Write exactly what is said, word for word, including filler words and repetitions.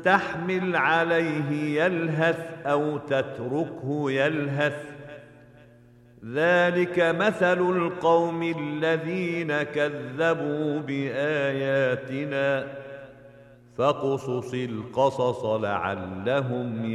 تحمل عليه يلهث أو تتركه يلهث، ذلك مثل القوم الذين كذبوا بآياتنا، فاقصص القصص لعلهم